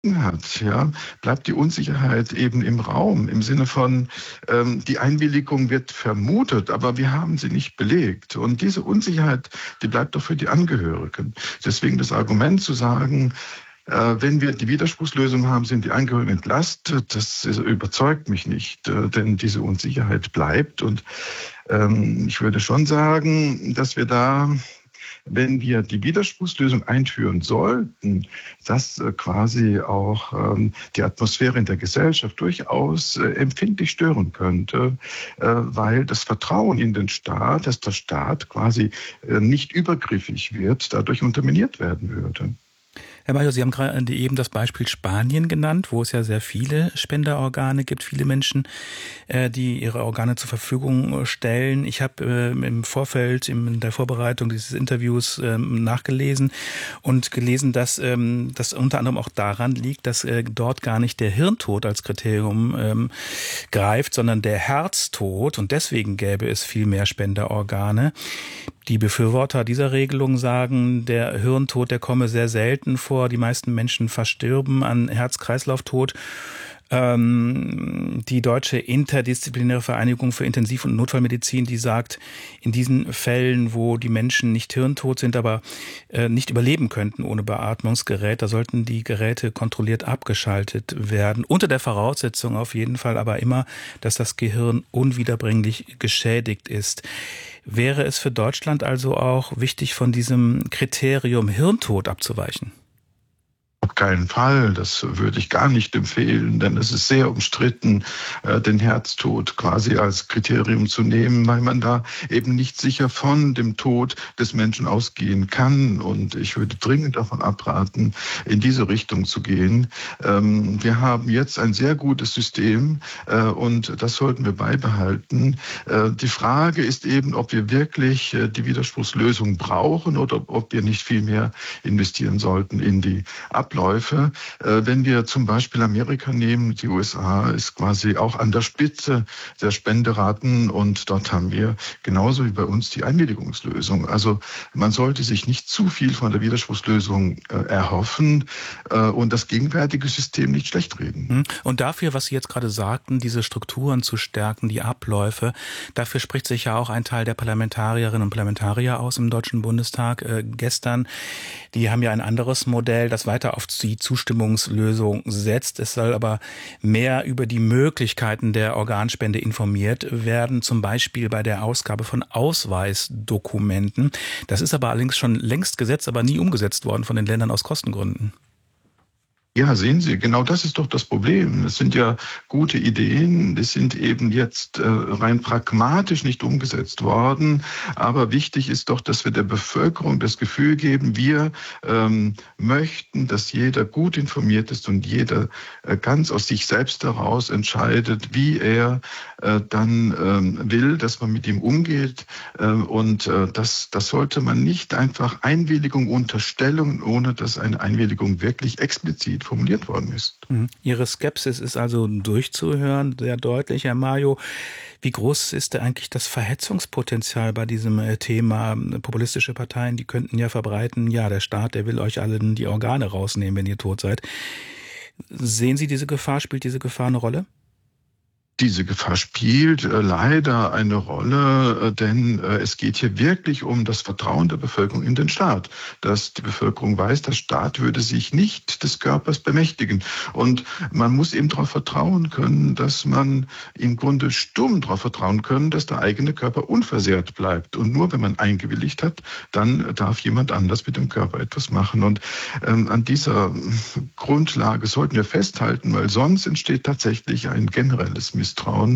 hat, ja, bleibt die Unsicherheit eben im Raum, im Sinne von, die Einwilligung wird vermutet, aber wir haben sie nicht belegt. Und diese Unsicherheit, die bleibt doch für die Angehörigen. Deswegen das Argument zu sagen, wenn wir die Widerspruchslösung haben, sind die Angehörigen entlastet, das überzeugt mich nicht, denn diese Unsicherheit bleibt. Und ich würde schon sagen, dass wir da, wenn wir die Widerspruchslösung einführen sollten, das quasi auch die Atmosphäre in der Gesellschaft durchaus empfindlich stören könnte, weil das Vertrauen in den Staat, dass der Staat quasi nicht übergriffig wird, dadurch unterminiert werden würde. Herr Mayo, Sie haben gerade eben das Beispiel Spanien genannt, wo es ja sehr viele Spenderorgane gibt, viele Menschen, die ihre Organe zur Verfügung stellen. Ich habe im Vorfeld, in der Vorbereitung dieses Interviews nachgelesen und gelesen, dass das unter anderem auch daran liegt, dass dort gar nicht der Hirntod als Kriterium greift, sondern der Herztod, und deswegen gäbe es viel mehr Spenderorgane. Die Befürworter dieser Regelung sagen, der Hirntod, der komme sehr selten vor. Die meisten Menschen verstirben an Herz-Kreislauf-Tod. Die Deutsche Interdisziplinäre Vereinigung für Intensiv- und Notfallmedizin, die sagt, in diesen Fällen, wo die Menschen nicht hirntot sind, aber nicht überleben könnten ohne Beatmungsgerät, da sollten die Geräte kontrolliert abgeschaltet werden. Unter der Voraussetzung auf jeden Fall aber immer, dass das Gehirn unwiederbringlich geschädigt ist. Wäre es für Deutschland also auch wichtig, von diesem Kriterium Hirntod abzuweichen? Auf keinen Fall, das würde ich gar nicht empfehlen, denn es ist sehr umstritten, den Herztod quasi als Kriterium zu nehmen, weil man da eben nicht sicher von dem Tod des Menschen ausgehen kann. Und ich würde dringend davon abraten, in diese Richtung zu gehen. Wir haben jetzt ein sehr gutes System und das sollten wir beibehalten. Die Frage ist eben, ob wir wirklich die Widerspruchslösung brauchen oder ob wir nicht viel mehr investieren sollten in die Abläufe. Wenn wir zum Beispiel Amerika nehmen, die USA ist quasi auch an der Spitze der Spenderaten und dort haben wir genauso wie bei uns die Einwilligungslösung. Also man sollte sich nicht zu viel von der Widerspruchslösung erhoffen und das gegenwärtige System nicht schlecht reden. Und dafür, was Sie jetzt gerade sagten, diese Strukturen zu stärken, die Abläufe, dafür spricht sich ja auch ein Teil der Parlamentarierinnen und Parlamentarier aus im Deutschen Bundestag gestern. Die haben ja ein anderes Modell, das weiter auf die Zustimmungslösung setzt. Es soll aber mehr über die Möglichkeiten der Organspende informiert werden, zum Beispiel bei der Ausgabe von Ausweisdokumenten. Das ist aber allerdings schon längst gesetzt, aber nie umgesetzt worden von den Ländern aus Kostengründen. Ja, sehen Sie, genau das ist doch das Problem. Es sind ja gute Ideen, die sind eben jetzt rein pragmatisch nicht umgesetzt worden. Aber wichtig ist doch, dass wir der Bevölkerung das Gefühl geben, wir möchten, dass jeder gut informiert ist und jeder ganz aus sich selbst heraus entscheidet, wie er dann will, dass man mit ihm umgeht. Und das sollte man nicht einfach Einwilligung unterstellen, ohne dass eine Einwilligung wirklich explizit formuliert worden ist. Ihre Skepsis ist also durchzuhören, sehr deutlich, Herr Mayo. Wie groß ist denn eigentlich das Verhetzungspotenzial bei diesem Thema? Populistische Parteien, die könnten ja verbreiten, ja, der Staat, der will euch allen die Organe rausnehmen, wenn ihr tot seid. Sehen Sie diese Gefahr? Spielt diese Gefahr eine Rolle? Diese Gefahr spielt leider eine Rolle, denn es geht hier wirklich um das Vertrauen der Bevölkerung in den Staat. Dass die Bevölkerung weiß, der Staat würde sich nicht des Körpers bemächtigen. Und man muss eben darauf vertrauen können, dass man im Grunde stumm darauf vertrauen können, dass der eigene Körper unversehrt bleibt. Und nur wenn man eingewilligt hat, dann darf jemand anders mit dem Körper etwas machen. Und an dieser Grundlage sollten wir festhalten, weil sonst entsteht tatsächlich ein generelles Misstrauen.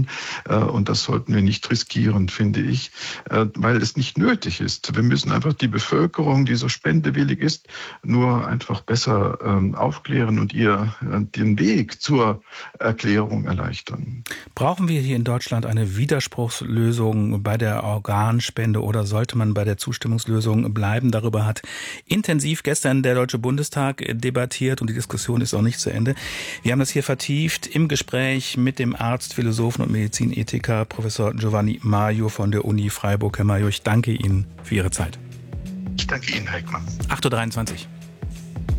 Und das sollten wir nicht riskieren, finde ich, weil es nicht nötig ist. Wir müssen einfach die Bevölkerung, die so spendewillig ist, nur einfach besser aufklären und ihr den Weg zur Erklärung erleichtern. Brauchen wir hier in Deutschland eine Widerspruchslösung bei der Organspende oder sollte man bei der Zustimmungslösung bleiben? Darüber hat intensiv gestern der Deutsche Bundestag debattiert und die Diskussion ist auch nicht zu Ende. Wir haben das hier vertieft im Gespräch mit dem Arzt, Philosophen und Medizinethiker Professor Giovanni Mayo von der Uni Freiburg. Herr Mayo, ich danke Ihnen für Ihre Zeit. Ich danke Ihnen, Herr Heckmann. 8:23 Uhr.